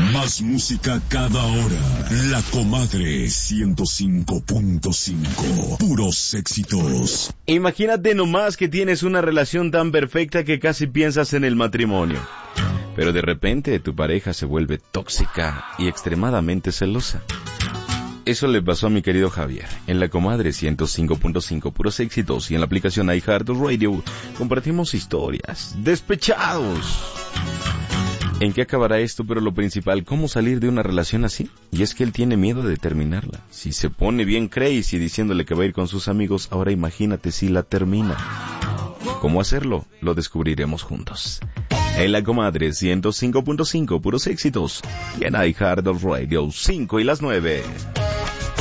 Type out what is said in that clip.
Más música cada hora. La Comadre 105.5. Puros éxitos. Imagínate nomás que tienes una relación tan perfecta que casi piensas en el matrimonio. Pero de repente tu pareja se vuelve tóxica y extremadamente celosa. Eso le pasó a mi querido Javier. En La Comadre 105.5 Puros Éxitos y en la aplicación iHeartRadio compartimos historias. ¡Despechados! ¿En qué acabará esto? Pero lo principal, ¿cómo salir de una relación así? Y es que él tiene miedo de terminarla. Si se pone bien crazy diciéndole que va a ir con sus amigos, ahora imagínate si la termina. ¿Cómo hacerlo? Lo descubriremos juntos. En La Comadre 105.5 Puros Éxitos y en iHeartRadio 5 y las 9.